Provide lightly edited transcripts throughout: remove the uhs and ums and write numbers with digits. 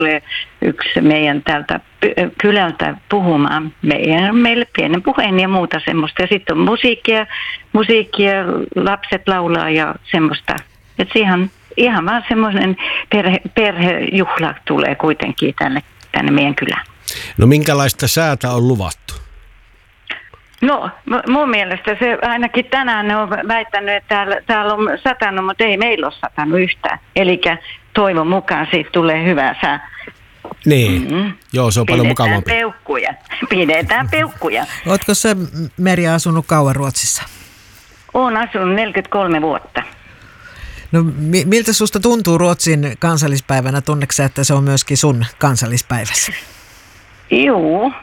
tulee yksi meidän täältä kylältä puhumaan meille pienen puheen ja muuta semmoista. Ja sitten on musiikkia, lapset laulaa ja semmoista. Että ihan vaan semmoinen perhejuhla tulee kuitenkin tänne meidän kylään. No minkälaista säätä on luvattu? No mun mielestä se ainakin tänään ne on väittänyt, että täällä on satanut, mutta ei meillä ole satanut yhtään. Eli toivon mukaan siitä tulee hyvää sää. Niin, joo, se on paljon mukavampi. Pidetään peukkuja. Ootko sä, Merja, asunut kauan Ruotsissa? Olen asunut 43 vuotta. No miltä susta tuntuu Ruotsin kansallispäivänä? Tunneeko sä, että se on myöskin sun kansallispäiväsi? Joo.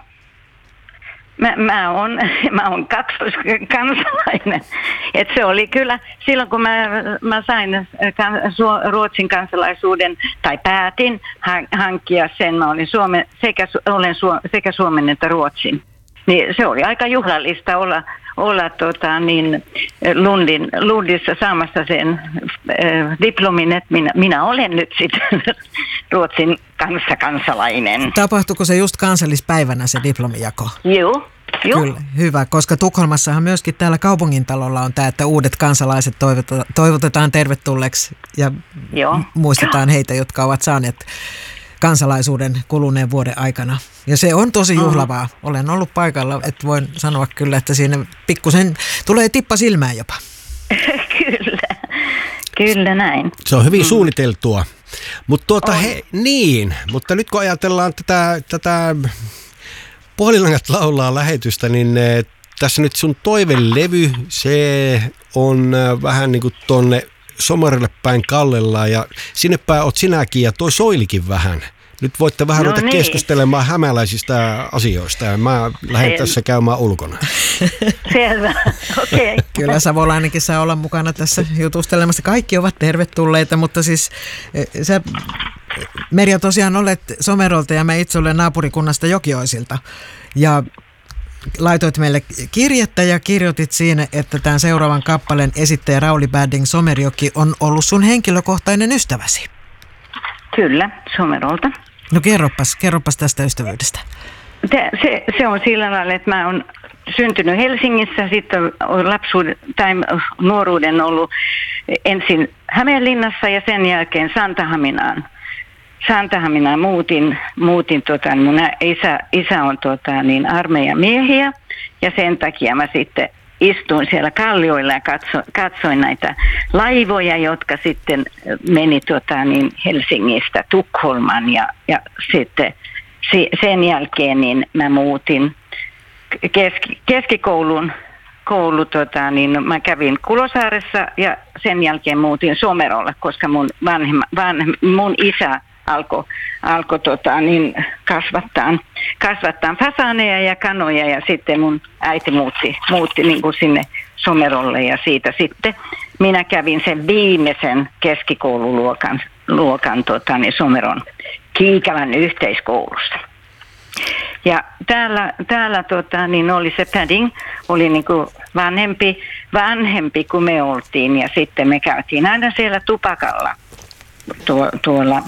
Mä oon kaksoiskansalainen. Et se oli kyllä silloin, kun mä sain Ruotsin kansalaisuuden tai päätin hankkia sen. Mä olin sekä Suomen että Ruotsin. Niin se oli aika juhlallista olla Lundissa saamassa sen diplomin, että minä olen nyt sitten Ruotsin kansalainen. Tapahtuiko se just kansallispäivänä se diplomijako? Joo. Kyllä, hyvä, koska Tukholmassahan myöskin täällä kaupungintalolla on tämä, että uudet kansalaiset toivotetaan tervetulleeksi ja muistetaan heitä, jotka ovat saaneet kansalaisuuden kuluneen vuoden aikana. Ja se on tosi juhlavaa. Olen ollut paikalla, että voin sanoa kyllä, että siinä pikkusen tulee tippa silmään jopa. Kyllä näin. Se on hyvin suunniteltua. Mutta mutta nyt kun ajatellaan tätä Puhelinlangat laulaa lähetystä, niin tässä nyt sun toivelevy, se on vähän niin kuin tonne Somerille päin kallellaan ja sinne päin oot sinäkin ja toi Soilikin vähän. Nyt voitte vähän ruveta keskustelemaan hämäläisistä asioista ja mä lähden tässä käymään ulkona. Selvä, okei. Okay. Kyllä savolainenkin saa olla mukana tässä jutustelemassa. Kaikki ovat tervetulleita, mutta siis sä, Merja, tosiaan olet Somerolta ja mä itse olen naapurikunnasta Jokioisilta. Ja laitoit meille kirjettä ja kirjoitit siinä, että tämän seuraavan kappaleen esittäjä Rauli Badding Somerjoki on ollut sun henkilökohtainen ystäväsi. Kyllä, Somerolta. No kerropas tästä ystävyydestä. Se on sillä lailla, että mä oon syntynyt Helsingissä, sitten lapsuuden tai nuoruuden ollut ensin Hämeenlinnassa ja sen jälkeen Santahaminaan muutin mun isä on armeijan miehiä ja sen takia mä sitten istuin siellä kallioilla ja katsoin näitä laivoja, jotka sitten meni Helsingistä Tukholmaan ja sitten sen jälkeen niin mä muutin keskikoulun. Mä kävin Kulosaaressa ja sen jälkeen muutin Somerolle, koska mun isä alkoi kasvattaa fasaaneja ja kanoja ja sitten mun äiti muutti niin kuin sinne Somerolle ja siitä sitten minä kävin sen viimeisen keskikoululuokan Someron Kiikälän yhteiskoulussa. Ja täällä oli se Badding, oli niin kuin vanhempi kuin me oltiin ja sitten me käytiin aina siellä tupakalla tuolla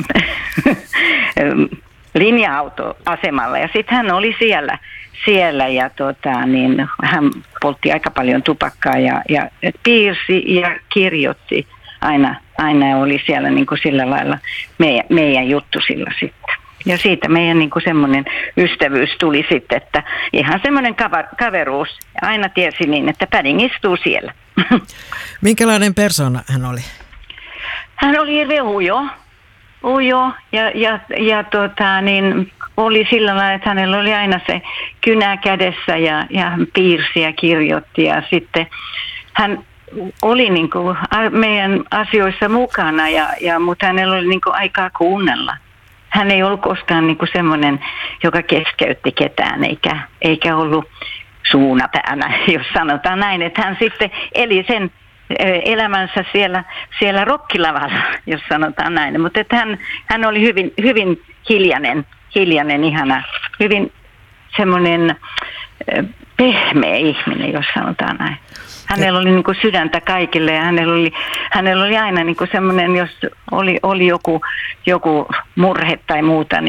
linja-autoasemalla ja sitten hän oli siellä ja hän poltti aika paljon tupakkaa ja piirsi ja kirjoitti aina oli siellä niin kuin sillä lailla meidän juttu sillä sitten. Ja siitä meidän niin kuin semmoinen ystävyys tuli sitten, että ihan semmoinen kaveruus. Aina tiesi niin, että Badding istuu siellä. Minkälainen persona hän oli? Hän oli hirveän ujo ja oli sillä lailla, että hänellä oli aina se kynä kädessä ja hän piirsi ja kirjoitti ja sitten hän oli niin kuin meidän asioissa mukana mutta hänellä oli niin kuin aikaa kuunnella. Hän ei ollut koskaan niin kuin semmoinen, joka keskeytti ketään eikä ollut suuna päänä, jos sanotaan näin, että hän sitten eli sen elämänsä siellä rokkilavalla, jos sanotaan näin. Mutta että hän oli hyvin hiljainen, ihana, hyvin semmoinen pehmeä ihminen, jos sanotaan näin. Hänellä oli niin kuin sydäntä kaikille ja hänellä oli aina niin kuin semmoinen, jos oli joku murhe tai muuta,